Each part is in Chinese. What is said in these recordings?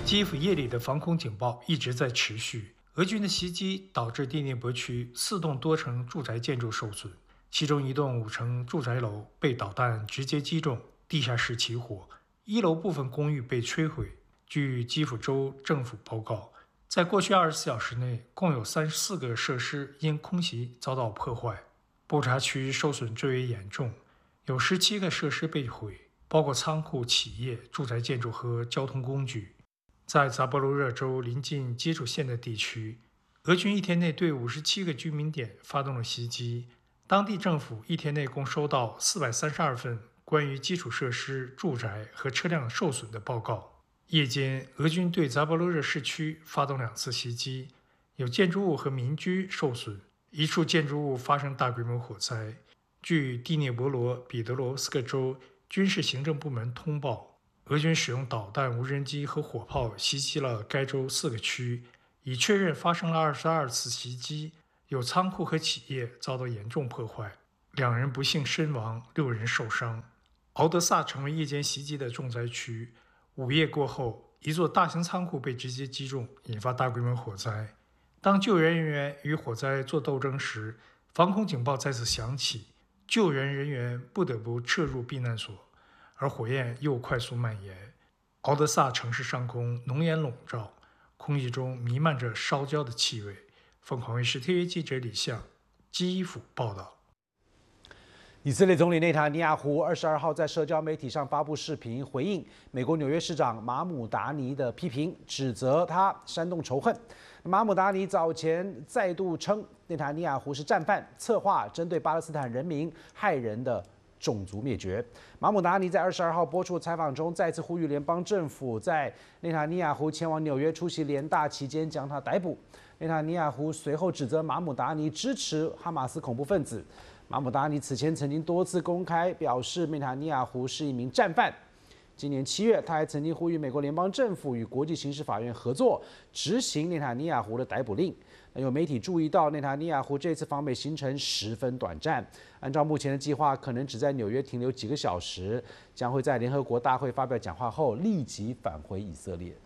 基辅夜里的防空警报一直在持续。俄军的袭击导致第聂伯区4栋多层住宅建筑受损，其中1栋5层住宅楼被导弹直接击中，地下室起火，1楼部分公寓被摧毁。据基辅州政府报告，在过去24小时内，共有34个设施因空袭遭到破坏。布查区受损最为严重，有17个设施被毁，包括仓库、企业、住宅建筑和交通工具。在扎波罗热州临近接触线的地区，俄军一天内对57个居民点发动了袭击。当地政府一天内共收到432份关于基础设施、住宅和车辆受损的报告。夜间，俄军对扎波罗热市区发动2次袭击，有建筑物和民居受损，1处建筑物发生大规模火灾。据第聂伯罗彼得罗斯克州军事行政部门通报，俄军使用导弹、无人机和火炮袭击了该州4个区，已确认发生了22次袭击，有仓库和企业遭到严重破坏，2人不幸身亡，6人受伤。敖德萨成为夜间袭击的重灾区。午夜过后，一座大型仓库被直接击中，引发大规模火灾。当救援人员与火灾做斗争时，防空警报再次响起，救援人员不得不撤入避难所。而火焰又快速蔓延，敖德萨城市上空浓烟笼罩，空气中弥漫着烧焦的气味。凤凰卫视特约记者李相，基辅报道。 以色列总理内塔尼亚胡22号在社交媒体上发布视频，回应美国纽约市长马姆达尼的批评，指责他煽动仇恨。马姆达尼早前再度称内塔尼亚胡是战犯，策划针对巴勒斯坦人民害人的种族灭绝。马姆达尼在22号播出采访中再次呼吁联邦政府在内塔尼亚胡前往纽约出席联大期间将他逮捕。内塔尼亚胡随后指责马姆达尼支持哈马斯恐怖分子。马姆达尼此前曾经多次公开表示内塔尼亚胡是一名战犯。今年7月，他还曾经呼吁美国联邦政府与国际刑事法院合作，执行内塔尼亚胡的逮捕令。有媒体注意到，内塔尼亚胡这次访美行程十分短暂，按照目前的计划，可能只在纽约停留几个小时，将会在联合国大会发表讲话后立即返回以色列。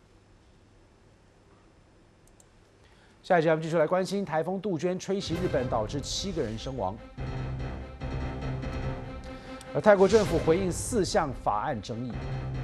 下一集我们继续来关心台风杜鹃吹袭日本，导致7个人身亡。而泰国政府回应4项法案争议。